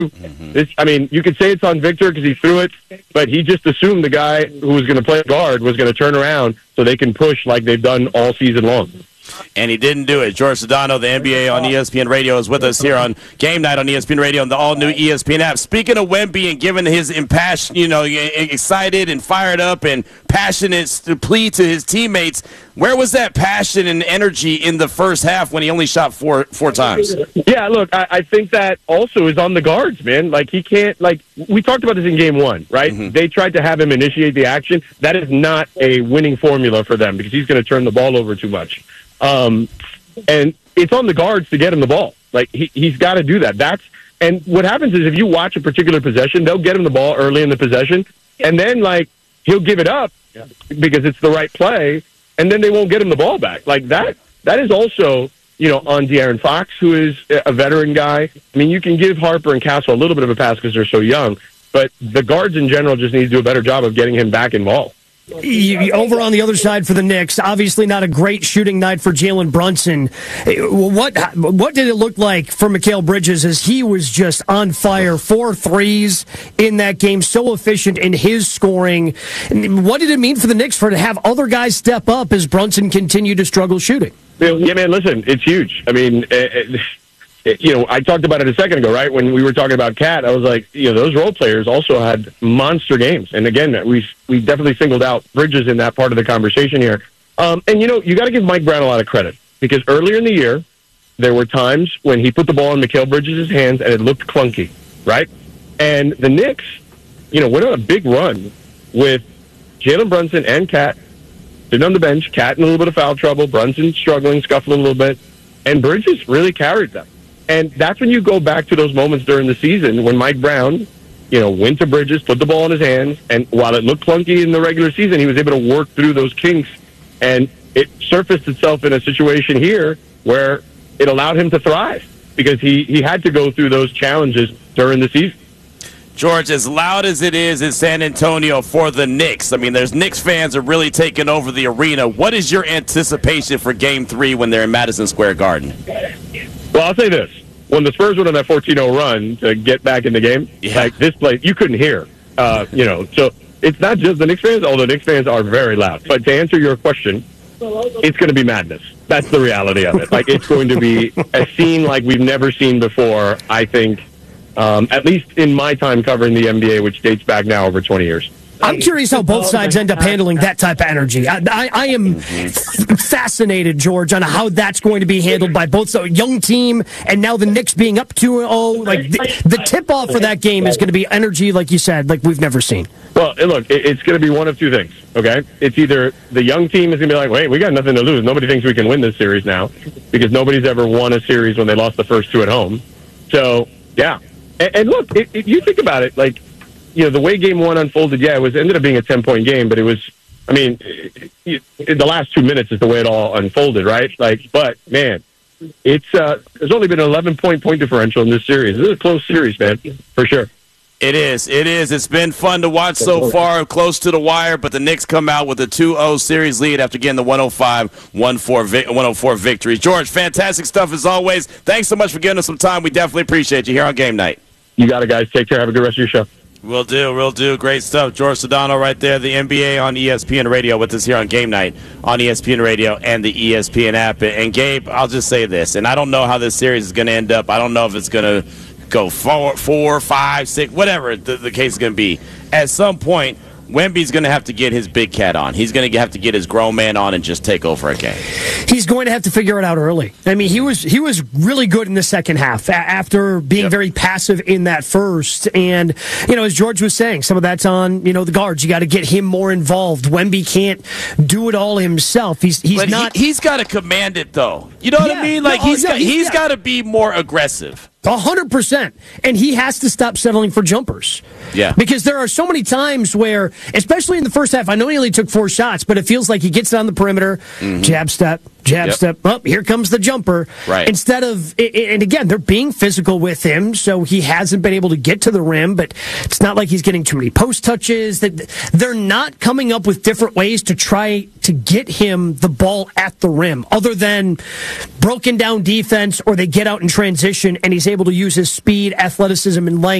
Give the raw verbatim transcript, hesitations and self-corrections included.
Mm-hmm. This, I mean, you could say it's on Victor because he threw it, but he just assumed the guy who was going to play guard was going to turn around so they can push like they've done all season long. And he didn't do it. George Sedano, the N B A on E S P N Radio, is with us here on Game Night on E S P N Radio and the all-new E S P N app. Speaking of Wemby and giving his impassioned, you know, excited and fired up and passionate plea to his teammates, where was that passion and energy in the first half when he only shot four four times? Yeah, look, I, I think that also is on the guards, man. Like, he can't, like, we talked about this in game one, right? Mm-hmm. They tried to have him initiate the action. That is not a winning formula for them because he's going to turn the ball over too much. Um, and it's on the guards to get him the ball. Like, he, he's got to do that. That's, and what happens is if you watch a particular possession, they'll get him the ball early in the possession, and then, like, he'll give it up because it's the right play, and then they won't get him the ball back. Like, that, that is also, you know, on De'Aaron Fox, who is a veteran guy. I mean, you can give Harper and Castle a little bit of a pass because they're so young, but the guards in general just need to do a better job of getting him back involved. Over on the other side for the Knicks, obviously not a great shooting night for Jalen Brunson. What what did it look like for Mikal Bridges as he was just on fire? Four threes in that game, so efficient in his scoring. What did it mean for the Knicks for to have other guys step up as Brunson continued to struggle shooting? Yeah, man, listen, it's huge. I mean, it, it, you know, I talked about it a second ago, right? When we were talking about Cat, I was like, you know, those role players also had monster games. And again, we we definitely singled out Bridges in that part of the conversation here. Um, and, you know, you got to give Mike Brown a lot of credit because earlier in the year, there were times when he put the ball in Mikal Bridges' hands and it looked clunky, right? And the Knicks, you know, went on a big run with Jalen Brunson and Cat sitting on the bench, Cat in a little bit of foul trouble, Brunson struggling, scuffling a little bit, and Bridges really carried them. And that's when you go back to those moments during the season when Mike Brown, you know, went to Bridges, put the ball in his hands, and while it looked clunky in the regular season, he was able to work through those kinks, and it surfaced itself in a situation here where it allowed him to thrive because he, he had to go through those challenges during the season. George, as loud as it is in San Antonio for the Knicks, I mean, there's Knicks fans are really taking over the arena. What is your anticipation for Game three when they're in Madison Square Garden? Well, I'll say this. When the Spurs went on that fourteen oh run to get back in the game, yeah. like this place, you couldn't hear. Uh, you know, so it's not just the Knicks fans, although Knicks fans are very loud. But to answer your question, it's going to be madness. That's the reality of it. Like, it's going to be a scene like we've never seen before, I think, um, at least in my time covering the N B A, which dates back now over twenty years. I'm curious how both sides end up handling that type of energy. I, I, I am fascinated, George, on how that's going to be handled by both the young team and now the Knicks being up two oh. Like the, the tip-off for that game is going to be energy, like you said, like we've never seen. Well, look, it's going to be one of two things, okay? It's either the young team is going to be like, wait, we got nothing to lose. Nobody thinks we can win this series now because nobody's ever won a series when they lost the first two at home. So, yeah. And, and look, if, if you think about it, like, you know, the way game one unfolded, yeah, it was ended up being a ten-point game, but it was, I mean, it, it, the last two minutes is the way it all unfolded, right? Like, but, man, it's, uh, there's only been an eleven-point point differential in this series. This is a close series, man, for sure. It is. It is. It's been fun to watch so far, close to the wire, but the Knicks come out with a two oh series lead after getting the one oh five one oh four victory. George, fantastic stuff as always. Thanks so much for giving us some time. We definitely appreciate you here on Game Night. You got it, guys. Take care. Have a good rest of your show. Will do, will do. Great stuff. George Sedano right there, the N B A on E S P N Radio with us here on Game Night on E S P N Radio and the E S P N app. And, Gabe, I'll just say this, and I don't know how this series is going to end up. I don't know if it's going to go four, four, five, six, whatever the, the case is going to be. At some point, Wemby's going to have to get his big cat on. He's going to have to get his grown man on and just take over a game. He's going to have to figure it out early. I mean, he was he was really good in the second half after being yep. very passive in that first. And, you know, as George was saying, some of that's on, you know, the guards. You got to get him more involved. Wemby can't do it all himself. He's he's but not. He, he's got to command it, though. You know what yeah, I mean? Like, no, he's no, got, he's, he's yeah. got to be more aggressive. A hundred percent. And he has to stop settling for jumpers. Yeah. Because there are so many times where, especially in the first half, I know he only took four shots, but it feels like he gets on the perimeter, mm-hmm. jab step, Jab Yep. step up, here comes the jumper. Right. Instead of, and again, they're being physical with him, so he hasn't been able to get to the rim, but it's not like he's getting too many post touches. That They're not coming up with different ways to try to get him the ball at the rim, other than broken down defense, or they get out in transition and he's able to use his speed, athleticism, and length